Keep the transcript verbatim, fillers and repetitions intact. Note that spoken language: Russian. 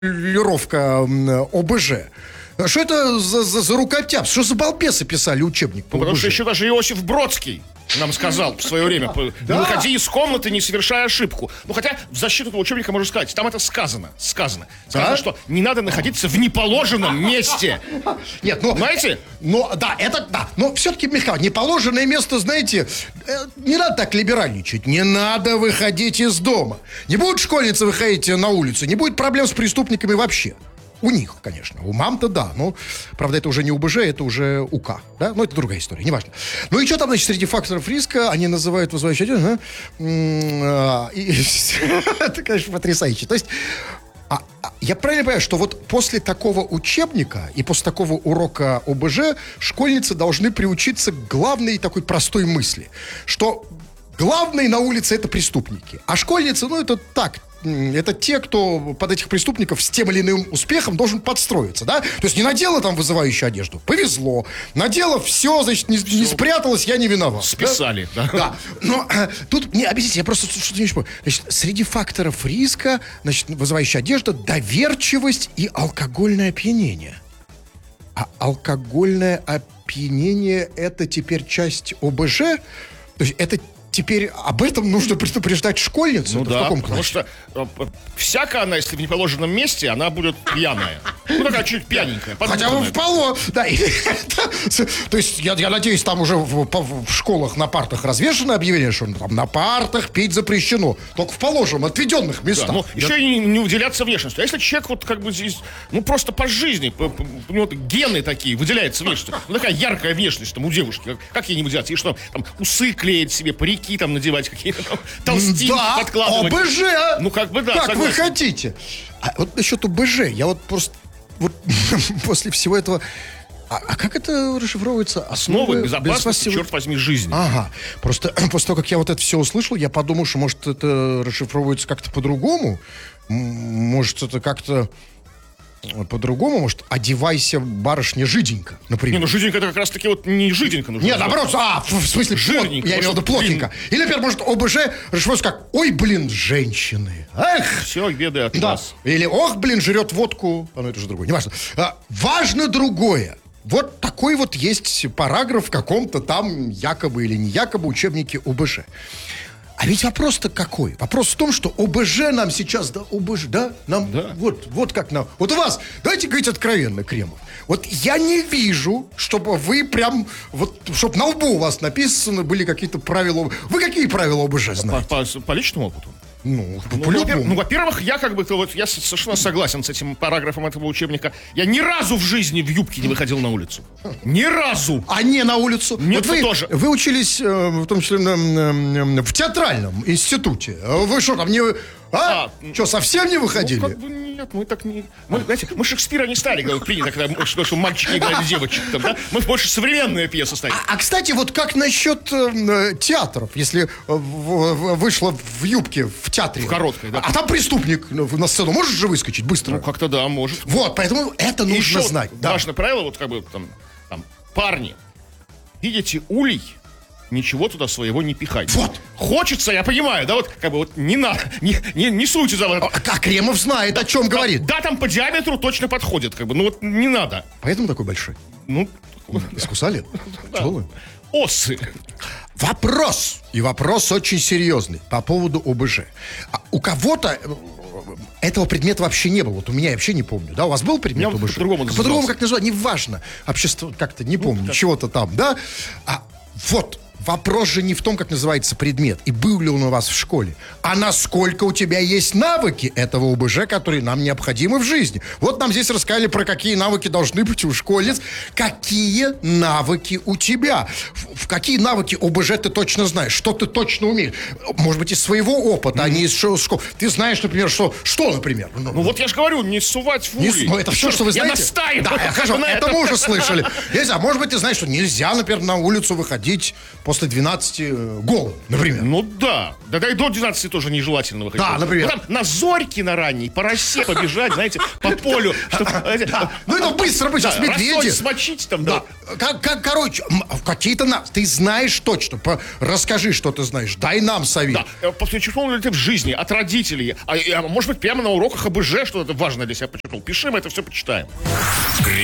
формулировка ОБЖ. Что это за, за, за рукотяп? Что за балбесы писали учебник по ну, потому ОБЖ? что еще даже Иосиф Бродский нам сказал в свое время: не выходи из комнаты, не совершая ошибку. Ну, хотя в защиту этого учебника можно сказать, там это сказано, сказано. Сказано, что не надо находиться в неположенном месте. Нет, ну... Знаете? Ну, да, это, да. Но все-таки, Михаил, неположенное место, знаете, не надо так либеральничать. Не надо выходить из дома. Не будет школьницы выходить на улицу, не будет проблем с преступниками вообще. У них, конечно. У мам-то да. Но, правда, это уже не УБЖ, это уже УК. Да? Но это другая история, неважно. Ну и что там, значит, среди факторов риска они называют вызывающий отдел? Это, конечно, потрясающе. То есть, а, а, я правильно понимаю, что вот после такого учебника и после такого урока ОБЖ школьницы должны приучиться к главной такой простой мысли, что главные на улице — это преступники, а школьницы, ну, это так, это те, кто под этих преступников с тем или иным успехом должен подстроиться, да? То есть не надела там вызывающую одежду, повезло. Надела, все, значит, не, не спряталась, я не виноват. Списали, да? Да. да. Но а, тут, не, объясните, я просто что-то не понял. Значит, среди факторов риска, значит, вызывающая одежда, доверчивость и алкогольное опьянение. А алкогольное опьянение — это теперь часть ОБЖ? То есть это теперь об этом нужно предупреждать школьницу? Ну это да, в каком потому классе? что э, всяко она, если в неположенном месте, она будет пьяная. Ну, такая чуть пьяненькая. Хотя бы в поло. Да, и это, то есть, я, я надеюсь, там уже в, в, в школах на партах развешено объявление, что там на партах пить запрещено. Только в положенном, отведенных местах. Да, но я... еще и не, не выделяться внешностью. А если человек вот как бы здесь, ну, просто по жизни, по, по, у него гены такие, выделяется внешностью. Ну, такая яркая внешность там у девушки. Как, как ей не выделяться? И что, там, усы клеить себе, парики там надевать, какие-то там толстинки да, подкладывать. ОБЖ! Ну, как бы да, Как согласен. вы хотите. А вот насчет ОБЖ, я вот просто вот после всего этого... А, а как это расшифровывается? Основы, Основы безопасности, безопасности, черт возьми, жизни. Ага. Просто после того, как я вот это все услышал, я подумал, что, может, это расшифровывается как-то по-другому. М- Может, это как-то по-другому. Может, одевайся, барышня, жиденько, например. Не, ну жиденько это как раз-таки вот не жиденько нужно. Нет, наоборот, а, в, в смысле, жирненько. Плот, я имел в виду плотненько. Или, например, может, ОБЖ расшифровывается как: ой, блин, женщины. Эх! Все, беды от Да. нас. Или ох, блин, жрет водку. А, ну, это же другое, не важно. А, важно другое. Вот такой вот есть параграф в каком-то там якобы или не якобы учебнике ОБЖ. А ведь вопрос-то какой? Вопрос в том, что ОБЖ нам сейчас, да, ОБЖ, да, нам, Да. вот, вот как нам. Вот у вас, давайте говорить откровенно, Кремов. Вот я не вижу, чтобы вы прям, вот, чтобы на лбу у вас написаны были какие-то правила. Вы какие правила ОБЖ По, знаете? по- по личному опыту. Ну, Ну, по-любому. во-первых, ну, во-первых, я как бы, вот, я совершенно согласен с этим параграфом этого учебника. Я ни разу в жизни в юбке не выходил на улицу. Ни разу. А не на улицу? Нет, вот вы, вы тоже. Вы учились, э, в том числе, на, на- на- в театральном институте. Вы что, там не... А? А, что, совсем не выходили? Ну, как бы нет, мы так не... Мы, знаете, мы Шекспира не стали, говорят, принято, когда, что, что мальчики играли девочек. Там, да? Мы больше современные пьесы ставим. А, а, кстати, вот как насчет э, театров, если э, в- в- вышла в юбке в театре? В короткой, да. А, а там преступник ну, на сцену может же выскочить быстро? Ну, как-то да, может. Вот, поэтому это И нужно еще знать. Да. важное правило, вот как бы там, там, парни, видите улей, ничего туда своего не пихать. Вот. Хочется, я понимаю, да, вот как бы вот не надо, не, не, не суйте за... А, а Кремов знает, о чем говорит. Да, там по диаметру точно подходит, как бы, ну вот не надо. Поэтому такой большой. Ну, Искусали? Тяжелый. осы. Вопрос, и вопрос очень серьезный по поводу ОБЖ. А у кого-то э, этого предмета вообще не было. Вот у меня я вообще не помню. Да, у вас был предмет У меня ОБЖ? по-другому По-другому назывался. как называют, неважно. Общество как-то не помню, как- чего-то там, да? А вот вопрос же не в том, как называется предмет, и был ли он у вас в школе, а насколько у тебя есть навыки этого ОБЖ, которые нам необходимы в жизни. Вот нам здесь рассказали, про какие навыки должны быть у школьниц. Какие навыки у тебя? В, в какие навыки ОБЖ ты точно знаешь? Что ты точно умеешь? Может быть, из своего опыта, mm-hmm. а не из школы. Ты знаешь, например, что... Что, например? Ну вот я же говорю, не сувать в Не улей. с- ну, это все, что вы Я знаете? настаиваю. Да, я скажу, на это этом. мы уже слышали. Нельзя. Может быть, ты знаешь, что нельзя, например, на улицу выходить после двенадцати э, голым, например. Ну да. Да, да и до двенадцати тоже нежелательно выходить. Да, например. Ну, там на зорьки на ранней, по росе побежать, знаете, по полю. Чтоб, знаете, Да. Ну это быстро бы сейчас да, медведи. росой смочить там, да. Да. Как, как, короче, м, какие-то на... Ты знаешь точно. По- Расскажи, что ты знаешь. Дай нам совет. Да, подчеркнул ли ты в жизни, от родителей, а, а может быть, прямо на уроках АБЖ что-то важное для себя подчеркнул. Пиши, мы это все почитаем.